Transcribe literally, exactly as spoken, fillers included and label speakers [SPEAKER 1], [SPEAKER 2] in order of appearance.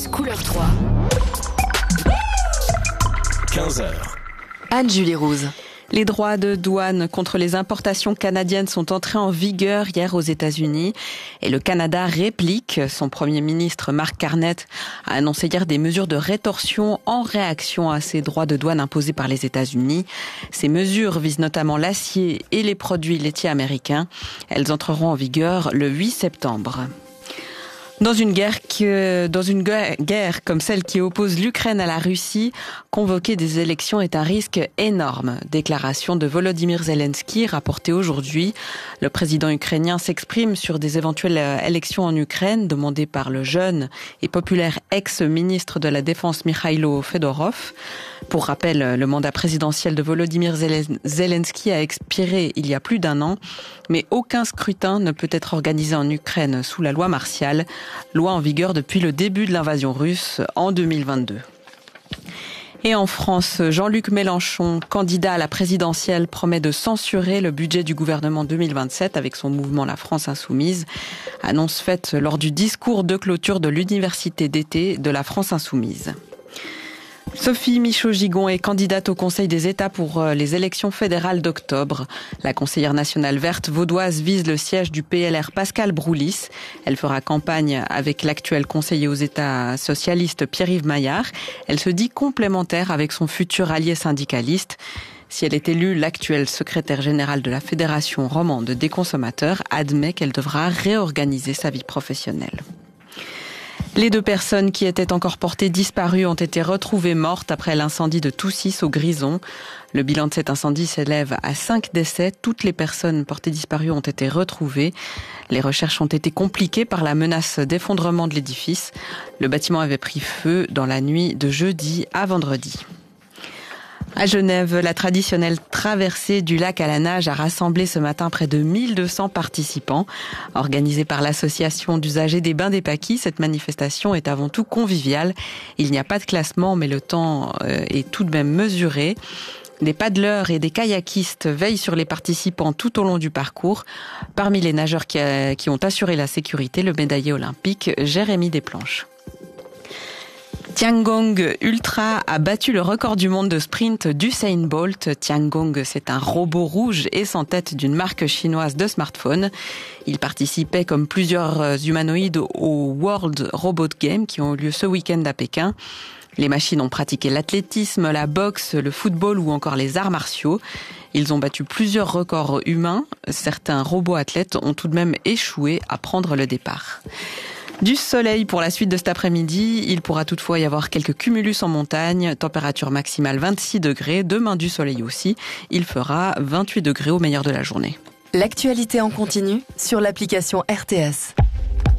[SPEAKER 1] Couleur trois.
[SPEAKER 2] quinze heures.
[SPEAKER 1] Anne-Julie Rouse.
[SPEAKER 3] Les droits de douane contre les importations canadiennes sont entrés en vigueur hier aux États-Unis et le Canada réplique. Son premier ministre Mark Carney a annoncé hier des mesures de rétorsion en réaction à ces droits de douane imposés par les États-Unis. Ces mesures visent notamment l'acier et les produits laitiers américains. Elles entreront en vigueur le huit septembre. Dans une guerre que, dans une guerre comme celle qui oppose l'Ukraine à la Russie, convoquer des élections est un risque énorme. Déclaration de Volodymyr Zelensky rapportée aujourd'hui. Le président ukrainien s'exprime sur des éventuelles élections en Ukraine demandées par le jeune et populaire ex-ministre de la Défense Mikhailo Fedorov. Pour rappel, le mandat présidentiel de Volodymyr Zelensky a expiré il y a plus d'un an, mais aucun scrutin ne peut être organisé en Ukraine sous la loi martiale, loi en vigueur depuis le début de l'invasion russe en deux mille vingt-deux. Et en France, Jean-Luc Mélenchon, candidat à la présidentielle, promet de censurer le budget du gouvernement deux mille vingt-sept avec son mouvement La France Insoumise. Annonce faite lors du discours de clôture de l'université d'été de la France Insoumise. Sophie Michaud-Gigon est candidate au Conseil des États pour les élections fédérales d'octobre. La conseillère nationale verte vaudoise vise le siège du P L R Pascal Broulis. Elle fera campagne avec l'actuel conseiller aux États socialiste Pierre-Yves Maillard. Elle se dit complémentaire avec son futur allié syndicaliste. Si elle est élue, l'actuelle secrétaire générale de la Fédération romande des consommateurs admet qu'elle devra réorganiser sa vie professionnelle. Les deux personnes qui étaient encore portées disparues ont été retrouvées mortes après l'incendie de Toussis au Grison. Le bilan de cet incendie s'élève à cinq décès. Toutes les personnes portées disparues ont été retrouvées. Les recherches ont été compliquées par la menace d'effondrement de l'édifice. Le bâtiment avait pris feu dans la nuit de jeudi à vendredi. À Genève, la traditionnelle traversée du lac à la nage a rassemblé ce matin près de mille deux cents participants. Organisée par l'association d'usagers des Bains des Paquis, cette manifestation est avant tout conviviale. Il n'y a pas de classement, mais le temps est tout de même mesuré. Des paddleurs et des kayakistes veillent sur les participants tout au long du parcours. Parmi les nageurs qui, a, qui ont assuré la sécurité, le médaillé olympique Jérémy Desplanches. Tiangong Ultra a battu le record du monde de sprint d'Usain Bolt. Tiangong, c'est un robot rouge et sans tête d'une marque chinoise de smartphone. Il participait comme plusieurs humanoïdes au World Robot Games qui ont eu lieu ce week-end à Pékin. Les machines ont pratiqué l'athlétisme, la boxe, le football ou encore les arts martiaux. Ils ont battu plusieurs records humains. Certains robots athlètes ont tout de même échoué à prendre le départ. Du soleil pour la suite de cet après-midi. Il pourra toutefois y avoir quelques cumulus en montagne. Température maximale vingt-six degrés. Demain du soleil aussi. Il fera vingt-huit degrés au meilleur de la journée.
[SPEAKER 1] L'actualité en continu sur l'application R T S.